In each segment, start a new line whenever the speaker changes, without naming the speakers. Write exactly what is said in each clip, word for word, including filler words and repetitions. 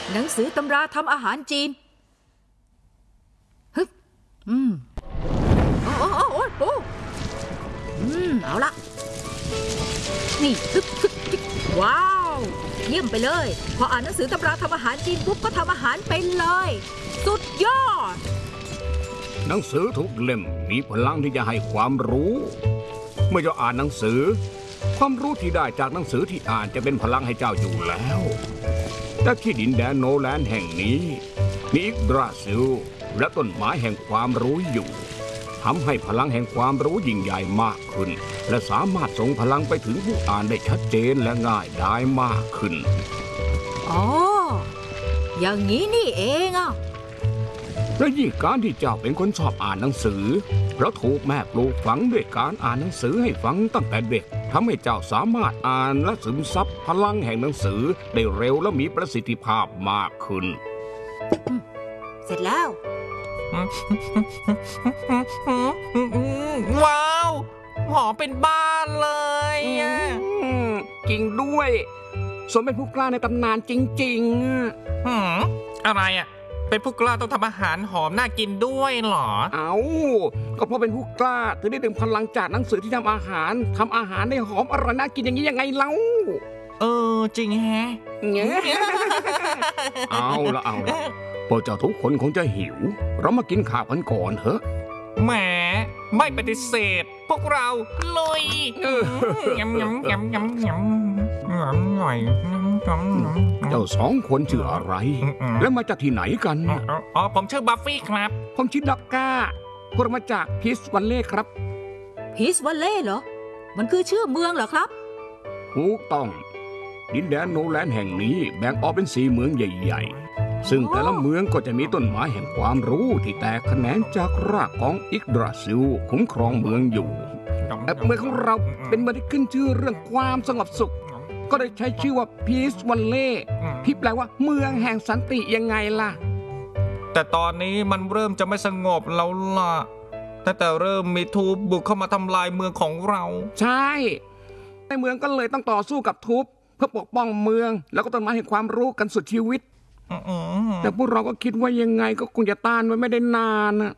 หนังสือตำราทำอาหารจีนฮึอืมโอ้โอ้โอ้โอ้โอ้อืมเอาละนี่ฮึฮึว้าวเยี่ยมไปเลยพออ่านหนังสือตำราทำอาหารจีนปุ๊บก็ทำอาหารเป็นเลยสุดยอด
หนังสือทุกเล่มมีพลังที่จะให้ความรู้เมื่อเจ้าอ่านหนังสือความรู้ที่ได้จากหนังสือที่อ่านจะเป็นพลังให้เจ้าอยู่แล้วแต่ที่ดินแดนโนแลนด์แห่งนี้มีอิกดราซิลและต้นไม้แห่งความรู้อยู่ทำให้พลังแห่งความรู้ยิ่งใหญ่มากขึ้นและสามารถส่งพลังไปถึงผู้อ่านได้ชัดเจนและง่ายดายมากขึ้น
อ๋ออย่างนี้นี่เองอ่ะ
และยิ่งการที่เจ้าเป็นคนชอบอ่านหนังสือเพราะถูกแม่ปลูกฝังด้วยการอ่านหนังสือให้ฟังตั้งแต่เด็กทำให้เจ้าสามารถอ่านและซึมซับพลังแห่งหนังสือได้เร็วและมีประสิทธิภาพมากขึ้น
เสร็จแล้ว
ว้าวหอมเป็นบ้านเลย
จริงด้วยสมเป็นผู้กล้าในตำนานจริงๆ
หืมอะไรอ่ะเป็นผู้กล้าต้องทำอาหารหอมน่ากินด้วยเหรอ
เอาก็เพราะเป็นผู้กล้าถึงได้ดึงพลังจากหนังสือที่ทำอาหารทำอาหารได้หอมอร่อยน่ากินอย่างนี้ยังไงเล่า
เออจริงแฮะ
เอาละเอาละพวกเจ้าทุกคนคงจะหิวเรามากินข้าวกันก่อนเถอะ
แหมไม่ปฏิเสธพวกเราลุยยำยำยำยำยำยำหน่อย
เจ้าสองคนชื่ออะไรและมาจากที่ไหนกัน
อ๋อผมชื่อบัฟฟี่ครับ
ผมชื่อด็อกก้าพวกเรามาจากพีชวันเล่ครับ
พีชวันเล่เหรอมันคือชื่อเมืองเหรอครับ
ถูกต้องดินแดนโนแลนด์แห่งนี้แบ่งออกเป็นสี่เมืองใหญ่ๆซึ่งแต่ละเมืองก็จะมีต้นไม้แห่งความรู้ที่แตกแขนงจากรากของอิกดราซิลคุ้มครองเมืองอยู่เมืองของเราเป็นเมืองที่ขึ้นชื่อเรื่องความสงบสุขก็ได้ใช้ชื่อว่าพีชวันเล่ที่แปลว่าเมืองแห่งสันติยังไงล่ะ
แต่ตอนนี้มันเริ่มจะไม่สงบแล้วล่ะตั้งแต่เริ่มมีทูบบุกเข้ามาทำลายเมืองของเรา
ใช่ในเมืองก็เลยต้องต่อสู้กับทูบเพื่อปกป้องเมืองแล้วก็ต้นไม้แห่งความรู้กันสุดชีวิตแต่พวกเราก็คิดว่ายังไงก็คงจะต้านไว้ไม่ได้นานนะ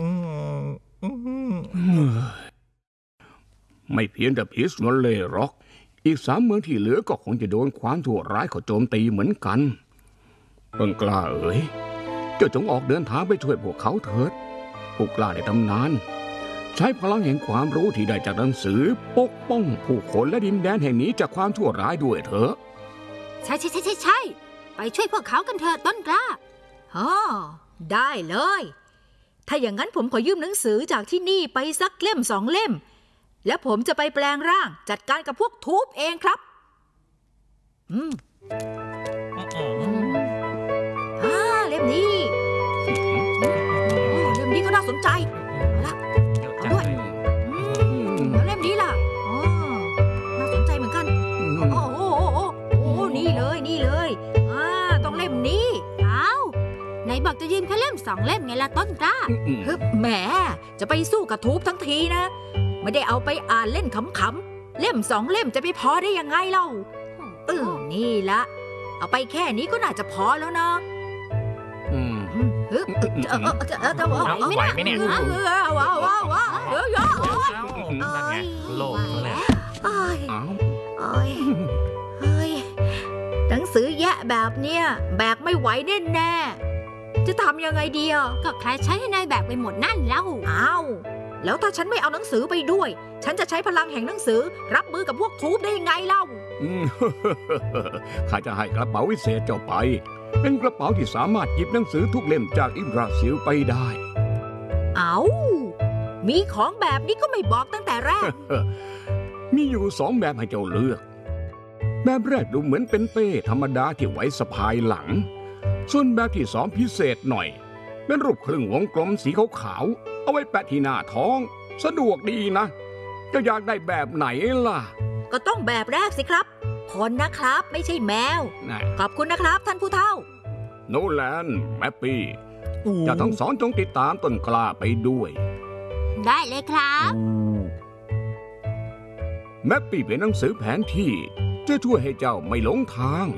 ไม่เพียงแต่พีชวันเล่หรอกอีกสามเมืองที่เหลือก็คงจะโดนความชั่วร้ายเขาโจมตีเหมือนกันต้นกล้าเอ๋ยเจ้าจงออกเดินทางไปช่วยพวกเขาเถิดผู้กล้าในตำนานใช้พลังแห่งความรู้ที่ได้จากหนังสือปกป้องผู้คนและดินแดนแห่งนี้จากความชั่วร้ายด้วยเถอะ
ใช่ใช่ใช่ใช่ใช่ไปช่วยพวกเขากันเถอะต้นกล้าอ๋อได้เลยถ้าอย่างนั้นผมขอยืมหนังสือจากที่นี่ไปสักเล่มสองเล่มแล้วผมจะไปแปลงร่างจัดการกับพวกทูบเองครับอืมอ่าเล่มนี้เล่มนี้ก็น่าสนใจเอาละเอาด้วยแล้วเล่มนี้ล่ะอ๋อน่าสนใจเหมือนกันโอ้โหโอ้โหนี่เลยนี่เลยอ่าต้องเล่มนี้เอาไหนบอกจะยืมแค่เล่มสองเล่มไงล่ะต้นกล้าแหมจะไปสู้กับทูบทั้งทีนะไม่ได้เอาไปอ่านเล่นขำๆเล่มสองเล่มจะไปพอได้ยังไงเล่าเออนี่ละเอาไปแค่นี้ก็น่าจะพอแล้วนะ
อืม
เออเออเออเออ
เออไหวไหมเนี่ย
ว้าวว้าวว้าวเยอะเยอะ
นั่นไงโลกแล้ว
เอ้ยเอ้ยเฮ้ยหนังสือแยะแบบเนี้ยแบกไม่ไหวแน่แน่จะทำยังไงดีอ่ะก็ใครใช้ให้นายแบกไปหมดนั่นแล้วอ้าวแล้วถ้าฉันไม่เอาหนังสือไปด้วยฉันจะใช้พลังแห่งหนังสือรับมือกับพวกทูบได้ยังไงเล่า
ข้าจะให้กระเป๋าวิเศษเจ้าไปเป็นกระเป๋าที่สามารถหยิบหนังสือทุกเล่มจากอิกดราซิลไปได้
เอามีของแบบนี้ก็ไม่บอกตั้งแต่แรก
มีอยู่สองแบบให้เจ้าเลือกแบบแรกดูเหมือนเป็นเป้ธรรมดาที่ไว้สะพายหลังส่วนแบบที่สองพิเศษหน่อยเป็นรูปครึ่งวงกลมสีขาวๆเอาไว้แปะที่หน้าท้องสะดวกดีนะจะอยากได้แบบไหนล่ะ
ก็ต้องแบบแรกสิครับคนนะครับไม่ใช่แมวขอบคุณนะครับท่านผู้เฒ่า
โนแลนแมปปี้จะทั้งสองจงติดตามต้นกล้าไปด้วย
ได้เลยครับ
แมปปี้เป็นหนังสือแผนที่จะช่วยให้เจ้าไม่หลงทาง